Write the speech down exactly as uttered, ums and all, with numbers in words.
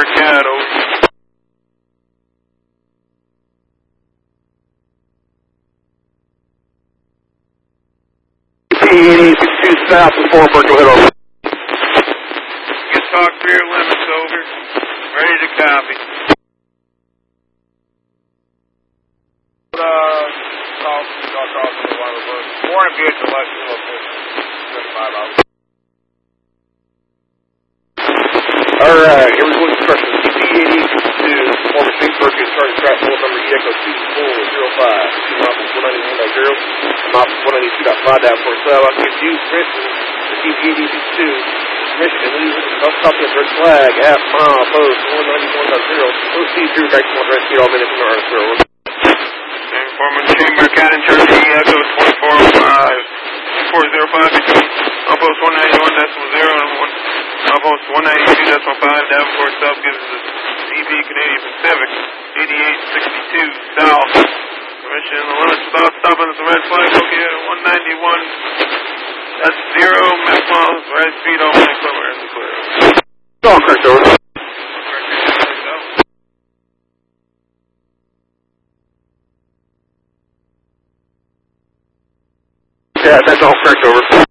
Chamber Cat, over. P eighty-two south and four Berkeley, head over. Get talk rear limits, over. Ready to copy. Uh, talk, talk, talk to the one of us. Warren Beach, election location. seventy-five hours. Alright, here we go, instruction. C P eighty-two, former Saint Berkeley, starting track full number E Echo two four zero five. Office one ninety-one point zero. Office one ninety-two point five down for cell. I can use permission to C P eighty-two. Permission to leave self copy of red flag at mile post one ninety-one point zero. Proceed through back to one rest speed all minutes from our zero. Informant Chamber Cat in Church, E Echo twenty-four oh five. four zero five between outpost one ninety-one decimal zero and one, outpost one ninety-two decimal five. Davenport South gives us C B Canadian Pacific eighty-eight sixty-two south. Permission in the limits without stopping at the red flag located at one ninety-one. That's zero miles, right speed all minutes somewhere in the clear. All correct, over. Yeah, that's all correct, over.